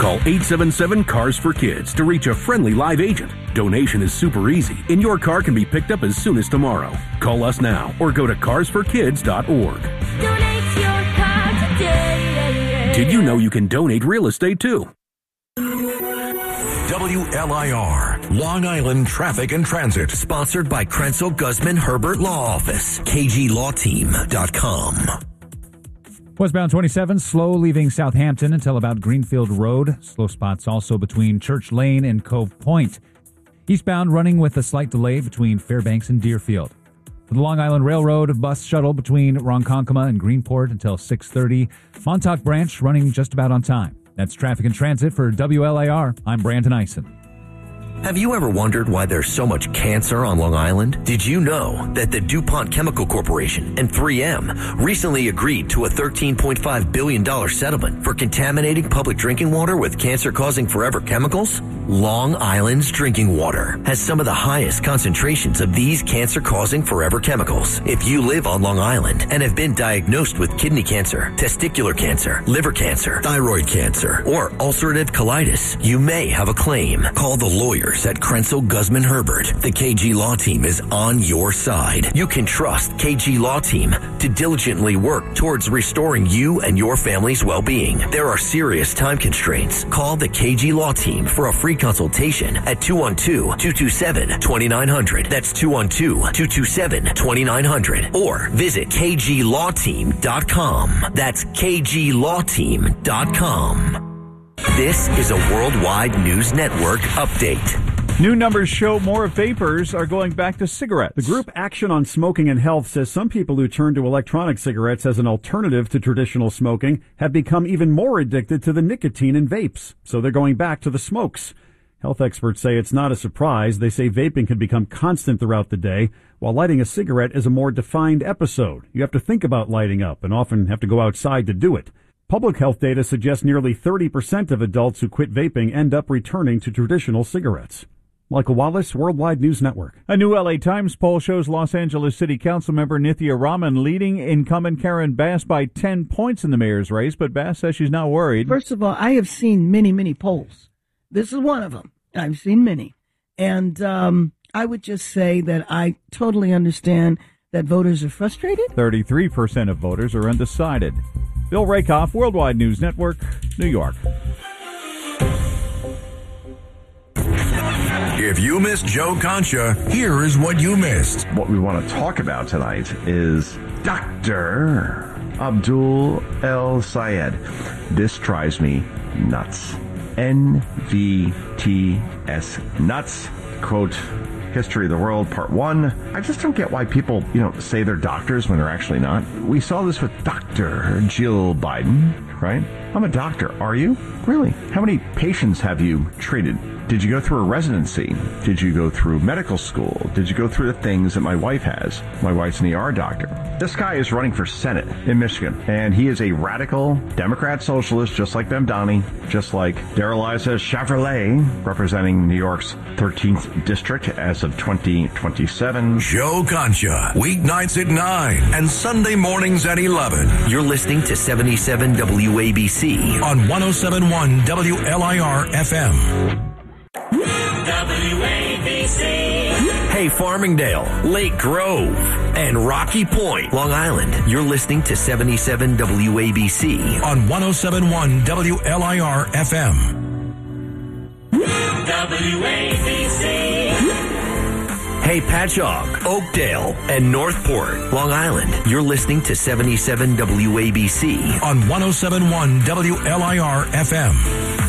Call 877-CARS-FOR-KIDS to reach a friendly live agent. Donation is super easy, and your car can be picked up as soon as tomorrow. Call us now or go to carsforkids.org. Donate your car today. Did you know you can donate real estate too? WLIR, Long Island Traffic and Transit. Sponsored by Krenzel Guzman Herbert Law Office. KGLawTeam.com. Westbound 27, slow leaving Southampton until about Greenfield Road. Slow spots also between Church Lane and Cove Point. Eastbound running with a slight delay between Fairbanks and Deerfield. For the Long Island Railroad bus shuttle between Ronkonkoma and Greenport until 6:30. Montauk Branch running just about on time. That's Traffic and Transit for WLIR. I'm Brandon Eisen. Have you ever wondered why there's so much cancer on Long Island? Did you know that the DuPont Chemical Corporation and 3M recently agreed to a $13.5 billion settlement for contaminating public drinking water with cancer-causing forever chemicals? Long Island's drinking water has some of the highest concentrations of these cancer-causing forever chemicals. If you live on Long Island and have been diagnosed with kidney cancer, testicular cancer, liver cancer, thyroid cancer, or ulcerative colitis, you may have a claim. Call the lawyers at Krenzel Guzman Herbert. The KG Law Team is on your side. You can trust KG Law Team to diligently work towards restoring you and your family's well-being. There are serious time constraints. Call the KG Law Team for a free consultation at 212-227-2900. That's 212-227-2900. Or visit KGLawTeam.com. That's KGLawTeam.com. This is a Worldwide News Network update. New numbers show more vapers are going back to cigarettes. The group Action on Smoking and Health says some people who turn to electronic cigarettes as an alternative to traditional smoking have become even more addicted to the nicotine in vapes, so they're going back to the smokes. Health experts say it's not a surprise. They say vaping can become constant throughout the day, while lighting a cigarette is a more defined episode. You have to think about lighting up and often have to go outside to do it. Public health data suggests nearly 30% of adults who quit vaping end up returning to traditional cigarettes. Michael Wallace, Worldwide News Network. A new LA Times poll shows Los Angeles City Council member Nithya Raman leading incumbent Karen Bass by 10 points in the mayor's race, but Bass says she's not worried. First of all, I have seen many, many polls. This is one of them. I've seen many. And I would just say that I totally understand that voters are frustrated. 33% of voters are undecided. Bill Rakoff, Worldwide News Network, New York. If you missed Joe Concha, here is what you missed. What we want to talk about tonight is Dr. Abdul El Sayed. This drives me nuts. NVTS nuts. Quote, History of the World, Part 1. I just don't get why people, say they're doctors when they're actually not. We saw this with Dr. Jill Biden, right? I'm a doctor. Are you? Really? How many patients have you treated? Did you go through a residency? Did you go through medical school? Did you go through the things that my wife has? My wife's an ER doctor. This guy is running for Senate in Michigan, and he is a radical Democrat socialist, just like Bemdani, just like Darrell Issa Chevrolet, representing New York's 13th district as of 2027. Joe Concha, weeknights at 9 and Sunday mornings at 11. You're listening to 77 WABC on 107.1 WLIR FM. WABC. Hey, Farmingdale, Lake Grove, and Rocky Point, Long Island. You're listening to 77 WABC on 107.1 WLIR FM. WABC. Hey, Patchogue, Oakdale, and Northport, Long Island. You're listening to 77 WABC on 107.1 WLIR FM.